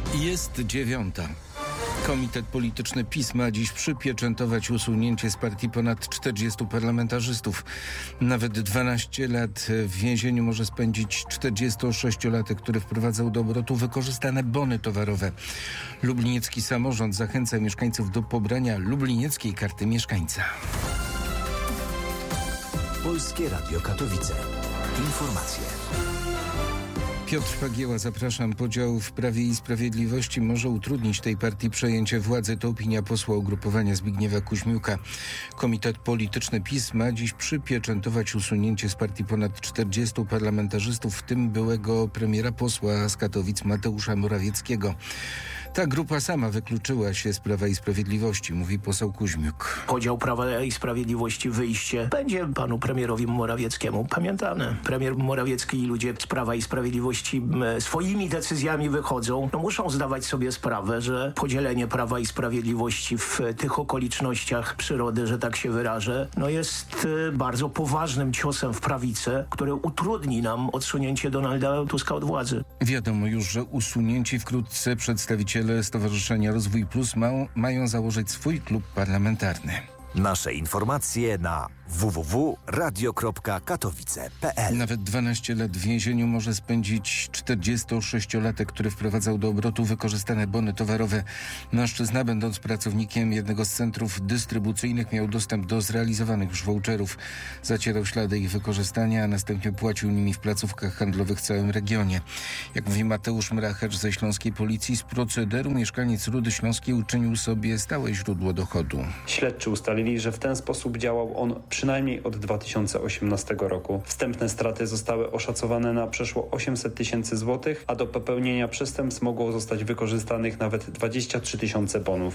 Jest 9. Komitet Polityczny PiS ma dziś przypieczętować usunięcie z partii ponad 40 parlamentarzystów. Nawet 12 lat w więzieniu może spędzić 46-latek, który wprowadzał do obrotu wykorzystane bony towarowe. Lubliniecki samorząd zachęca mieszkańców do pobrania lublinieckiej karty mieszkańca. Polskie Radio Katowice. Informacje. Piotr Pagieła, zapraszam. Podział w Prawie i Sprawiedliwości może utrudnić tej partii przejęcie władzy. To opinia posła ugrupowania Zbigniewa Kuźmiuka. Komitet Polityczny PiS ma dziś przypieczętować usunięcie z partii ponad 40 parlamentarzystów, w tym byłego premiera posła z Katowic Mateusza Morawieckiego. Ta grupa sama wykluczyła się z Prawa i Sprawiedliwości, mówi poseł Kuźmiuk. Podział Prawa i Sprawiedliwości, wyjście będzie panu premierowi Morawieckiemu pamiętane. Premier Morawiecki i ludzie z Prawa i Sprawiedliwości swoimi decyzjami wychodzą. Muszą zdawać sobie sprawę, że podzielenie Prawa i Sprawiedliwości w tych okolicznościach przyrody, że tak się wyrażę, jest bardzo poważnym ciosem w prawicę, który utrudni nam odsunięcie Donalda Tuska od władzy. Wiadomo już, że usunięci wkrótce przedstawiciele Stowarzyszenia Rozwój Plus mają założyć swój klub parlamentarny. Nasze informacje na www.radio.katowice.pl. Nawet 12 lat w więzieniu może spędzić 46-latek, który wprowadzał do obrotu wykorzystane bony towarowe. Mężczyzna, będąc pracownikiem jednego z centrów dystrybucyjnych, miał dostęp do zrealizowanych już voucherów. Zacierał ślady ich wykorzystania, a następnie płacił nimi w placówkach handlowych w całym regionie. Jak mówi Mateusz Mrachecz ze śląskiej policji, z procederu mieszkaniec Rudy Śląskiej uczynił sobie stałe źródło dochodu. Śledczy ustalili, że w ten sposób działał on przynajmniej od 2018 roku. Wstępne straty zostały oszacowane na przeszło 800 tysięcy złotych, a do popełnienia przestępstw mogło zostać wykorzystanych nawet 23 tysiące bonów.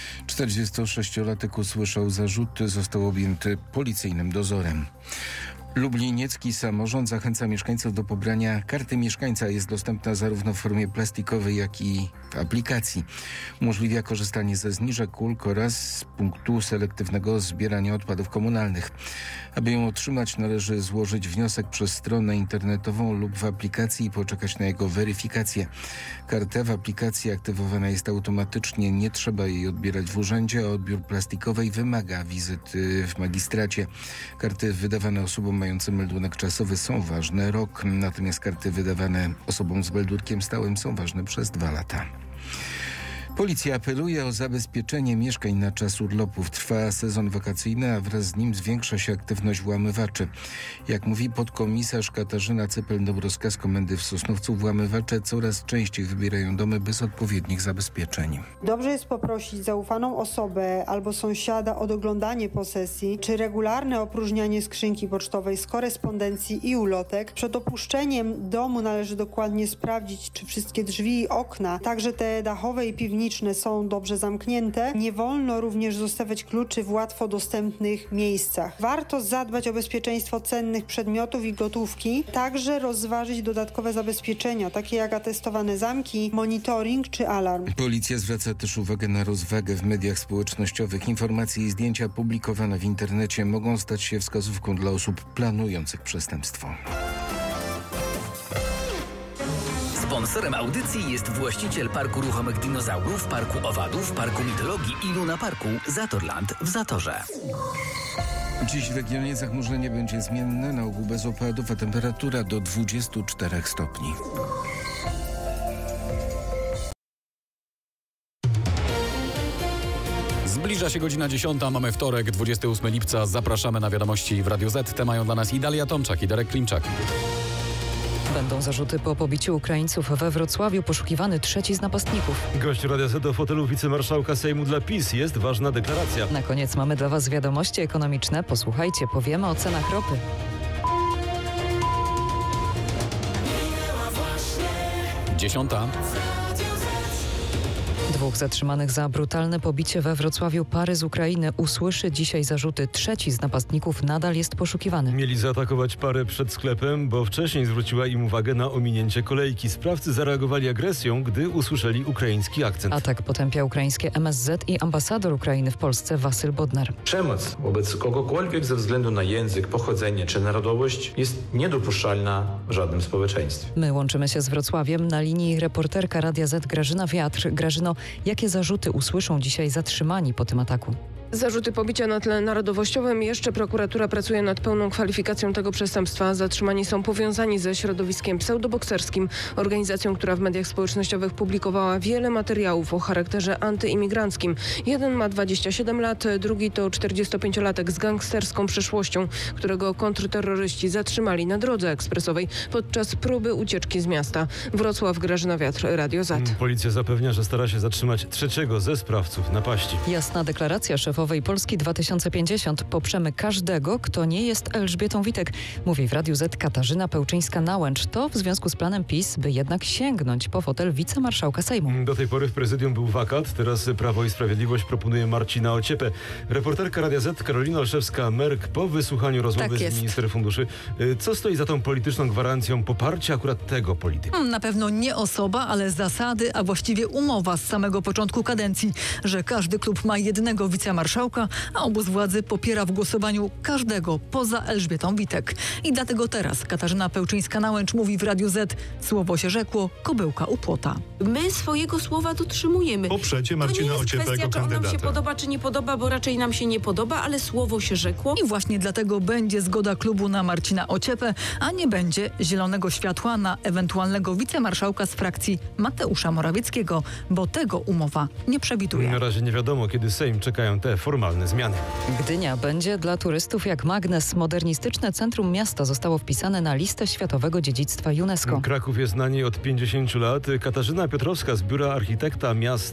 46-latek usłyszał zarzuty, został objęty policyjnym dozorem. Lubliniecki samorząd zachęca mieszkańców do pobrania karty mieszkańca. Jest dostępna zarówno w formie plastikowej, jak i w aplikacji. Umożliwia korzystanie ze zniżek, ulg oraz z punktu selektywnego zbierania odpadów komunalnych. Aby ją otrzymać, należy złożyć wniosek przez stronę internetową lub w aplikacji i poczekać na jego weryfikację. Karta w aplikacji aktywowana jest automatycznie, nie trzeba jej odbierać w urzędzie, a odbiór plastikowej wymaga wizyty w magistracie. Karty wydawane osobom mającym meldunek czasowy są ważne rok, natomiast karty wydawane osobom z meldunkiem stałym są ważne przez 2 lata. Policja apeluje o zabezpieczenie mieszkań na czas urlopów. Trwa sezon wakacyjny, a wraz z nim zwiększa się aktywność włamywaczy. Jak mówi podkomisarz Katarzyna Cypel-Dąbrowska z Komendy w Sosnowcu, włamywacze coraz częściej wybierają domy bez odpowiednich zabezpieczeń. Dobrze jest poprosić zaufaną osobę albo sąsiada o doglądanie posesji, czy regularne opróżnianie skrzynki pocztowej z korespondencji i ulotek. Przed opuszczeniem domu należy dokładnie sprawdzić, czy wszystkie drzwi i okna, także te dachowe i piwnicze, są dobrze zamknięte. Nie wolno również zostawiać kluczy w łatwo dostępnych miejscach. Warto zadbać o bezpieczeństwo cennych przedmiotów i gotówki, także rozważyć dodatkowe zabezpieczenia, takie jak atestowane zamki, monitoring czy alarm. Policja zwraca też uwagę na rozwagę w mediach społecznościowych. Informacje i zdjęcia publikowane w internecie mogą stać się wskazówką dla osób planujących przestępstwo. Sponsorem audycji jest właściciel Parku Ruchomych Dinozaurów, Parku Owadów, Parku Mitologii i Luna Parku Zatorland w Zatorze. Dziś w regionie zachmurzenie będzie zmienne, na ogół bez opadów, a temperatura do 24 stopni. Zbliża się godzina 10, mamy wtorek, 28 lipca. Zapraszamy na wiadomości w Radio Z. Te mają dla nas i Dalia Tomczak, i Darek Klimczak. Będą zarzuty po pobiciu Ukraińców we Wrocławiu. Poszukiwany trzeci z napastników. Gość Radia Z do fotelu wicemarszałka Sejmu dla PiS. Jest ważna deklaracja. Na koniec mamy dla Was wiadomości ekonomiczne. Posłuchajcie, powiemy o cenach ropy. 2 zatrzymanych za brutalne pobicie we Wrocławiu pary z Ukrainy usłyszy dzisiaj zarzuty. 3 z napastników nadal jest poszukiwany. Mieli zaatakować parę przed sklepem, bo wcześniej zwróciła im uwagę na ominięcie kolejki. Sprawcy zareagowali agresją, gdy usłyszeli ukraiński akcent. Atak potępia ukraińskie MSZ i ambasador Ukrainy w Polsce Wasyl Bodnar. Przemoc wobec kogokolwiek ze względu na język, pochodzenie czy narodowość jest niedopuszczalna w żadnym społeczeństwie. My łączymy się z Wrocławiem. Na linii reporterka Radia Z Grażyna Wiatr. Grażyno, jakie zarzuty usłyszą dzisiaj zatrzymani po tym ataku? Zarzuty pobicia na tle narodowościowym. Jeszcze prokuratura pracuje nad pełną kwalifikacją tego przestępstwa. Zatrzymani są powiązani ze środowiskiem pseudobokserskim, organizacją, która w mediach społecznościowych publikowała wiele materiałów o charakterze antyimigranckim. Jeden ma 27 lat, drugi to 45-latek z gangsterską przeszłością, którego kontrterroryści zatrzymali na drodze ekspresowej podczas próby ucieczki z miasta. Wrocław, Grażyna Wiatr, Radio Z. Policja zapewnia, że stara się zatrzymać 3 ze sprawców napaści. Jasna deklaracja szefowej Polski 2050. Poprzemy każdego, kto nie jest Elżbietą Witek, mówi w Radiu Z Katarzyna Pełczyńska-Nałęcz. To w związku z planem PiS, by jednak sięgnąć po fotel wicemarszałka Sejmu. Do tej pory w prezydium był wakat, teraz Prawo i Sprawiedliwość proponuje Marcina Ociepę. Reporterka Radia Z Karolina Olszewska-Merk po wysłuchaniu rozmowy z minister funduszy. Co stoi za tą polityczną gwarancją poparcia akurat tego polityka? Na pewno nie osoba, ale zasady, a właściwie umowa z samego początku kadencji, że każdy klub ma jednego wicemarszałka, a obóz władzy popiera w głosowaniu każdego poza Elżbietą Witek. I dlatego teraz Katarzyna Pełczyńska-Nałęcz mówi w Radiu Z: słowo się rzekło, kobyłka u płota. My swojego słowa dotrzymujemy. Poprzecie Marcina Ociepę jako kandydata. Czy on nam się podoba, czy nie podoba, bo raczej nam się nie podoba, ale słowo się rzekło. I właśnie dlatego będzie zgoda klubu na Marcina Ociepę, a nie będzie zielonego światła na ewentualnego wicemarszałka z frakcji Mateusza Morawieckiego, bo tego umowa nie przewiduje. Na razie nie wiadomo, kiedy Sejm czekają te formalne zmiany. Gdynia będzie dla turystów jak magnes. Modernistyczne centrum miasta zostało wpisane na listę Światowego Dziedzictwa UNESCO. Kraków jest na niej od 50 lat. Katarzyna Piotrowska z Biura Architekta Miast